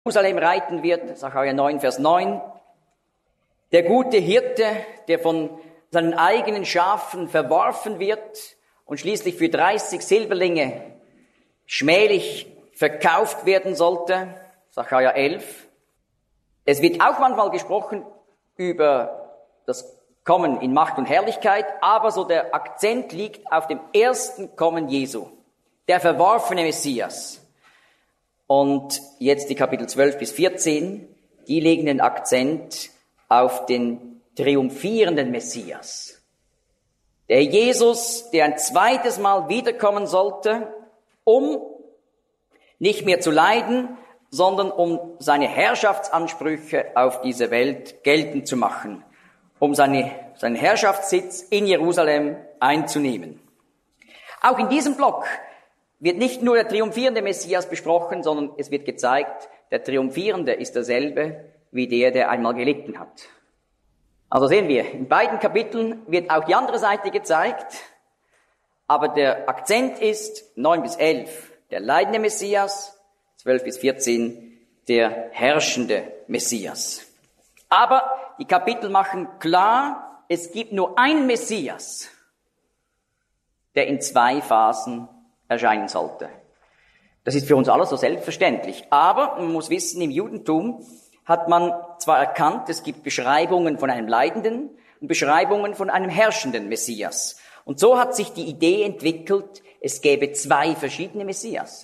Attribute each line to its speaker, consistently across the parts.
Speaker 1: Jerusalem reiten wird, Sacharja 9, Vers 9. Der gute Hirte, der von seinen eigenen Schafen verworfen wird und schließlich für 30 Silberlinge schmählich verkauft werden sollte, Sacharja 11. Es wird auch manchmal gesprochen über das Kommen in Macht und Herrlichkeit, aber so der Akzent liegt auf dem ersten Kommen Jesu, der verworfene Messias. Und jetzt die Kapitel 12 bis 14, die legen den Akzent auf den triumphierenden Messias. Der Jesus, der ein zweites Mal wiederkommen sollte, um nicht mehr zu leiden, sondern um seine Herrschaftsansprüche auf diese Welt geltend zu machen, um seinen Herrschaftssitz in Jerusalem einzunehmen. Auch in diesem Block wird nicht nur der triumphierende Messias besprochen, sondern es wird gezeigt, der Triumphierende ist derselbe wie der einmal gelitten hat. Also sehen wir, in beiden Kapiteln wird auch die andere Seite gezeigt, aber der Akzent ist 9 bis 11, der leidende Messias, 12 bis 14, der herrschende Messias. Aber die Kapitel machen klar, es gibt nur einen Messias, der in 2 Phasen erscheinen sollte. Das ist für uns alles so selbstverständlich. Aber man muss wissen, im Judentum hat man zwar erkannt, es gibt Beschreibungen von einem leidenden und Beschreibungen von einem herrschenden Messias. Und so hat sich die Idee entwickelt, es gäbe 2 verschiedene Messias.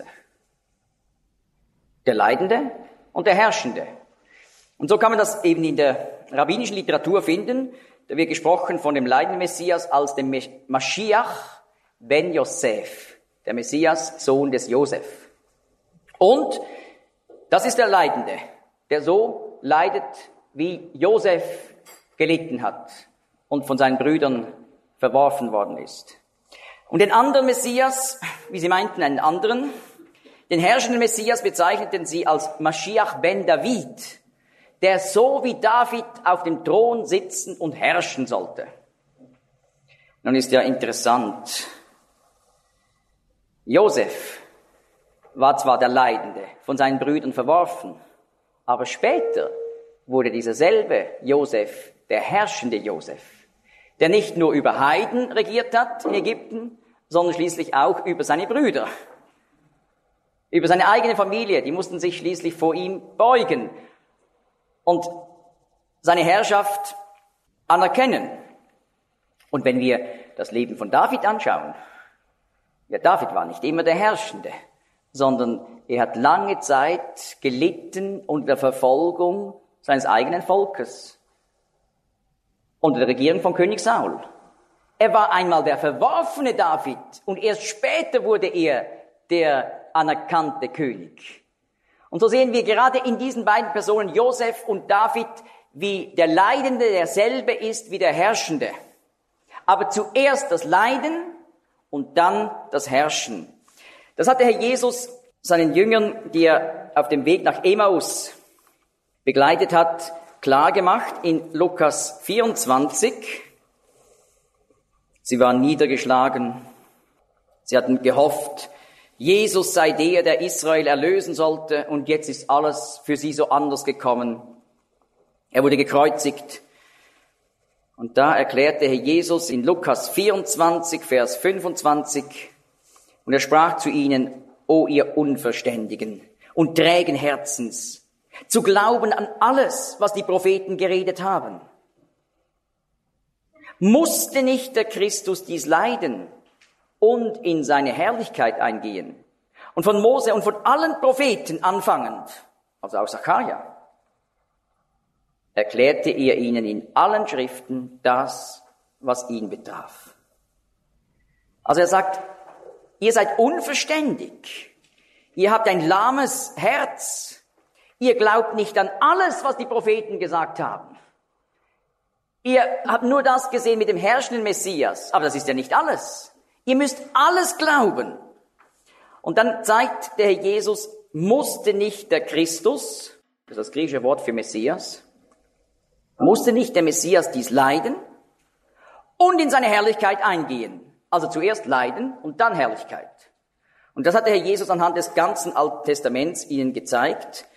Speaker 1: Der Leidende und der Herrschende. Und so kann man das eben in der rabbinischen Literatur finden. Da wird gesprochen von dem leidenden Messias als dem Mashiach ben Yosef. Der Messias, Sohn des Josef. Und das ist der Leidende, der so leidet, wie Josef gelitten hat und von seinen Brüdern verworfen worden ist. Und den anderen Messias, wie sie meinten, einen anderen, den herrschenden Messias bezeichneten sie als Mashiach ben David, der so wie David auf dem Thron sitzen und herrschen sollte. Nun ist ja interessant, Josef war zwar der Leidende, von seinen Brüdern verworfen, aber später wurde dieser selbe Josef der herrschende Josef, der nicht nur über Heiden regiert hat in Ägypten, sondern schließlich auch über seine Brüder, über seine eigene Familie. Die mussten sich schließlich vor ihm beugen und seine Herrschaft anerkennen. Und wenn wir das Leben von David anschauen, ja, David war nicht immer der Herrschende, sondern er hat lange Zeit gelitten unter der Verfolgung seines eigenen Volkes, unter der Regierung von König Saul. Er war einmal der verworfene David und erst später wurde er der anerkannte König. Und so sehen wir gerade in diesen beiden Personen, Josef und David, wie der Leidende derselbe ist wie der Herrschende. Aber zuerst das Leiden und dann das Herrschen. Das hat der Herr Jesus seinen Jüngern, die er auf dem Weg nach Emmaus begleitet hat, klar gemacht in Lukas 24. Sie waren niedergeschlagen. Sie hatten gehofft, Jesus sei der Israel erlösen sollte, und jetzt ist alles für sie so anders gekommen. Er wurde gekreuzigt. Und da erklärte Herr Jesus in Lukas 24, Vers 25, und er sprach zu ihnen: O ihr Unverständigen und trägen Herzens, zu glauben an alles, was die Propheten geredet haben. Musste nicht der Christus dies leiden und in seine Herrlichkeit eingehen? Und von Mose und von allen Propheten anfangend, also auch Sacharja, erklärte er ihnen in allen Schriften das, was ihn betraf. Also er sagt, ihr seid unverständig, ihr habt ein lahmes Herz, ihr glaubt nicht an alles, was die Propheten gesagt haben. Ihr habt nur das gesehen mit dem herrschenden Messias, aber das ist ja nicht alles. Ihr müsst alles glauben. Und dann zeigt der Herr Jesus, musste nicht der Christus, das ist das griechische Wort für Messias, musste nicht der Messias dies leiden und in seine Herrlichkeit eingehen? Also zuerst Leiden und dann Herrlichkeit. Und das hat der Herr Jesus anhand des ganzen Alten Testaments ihnen gezeigt.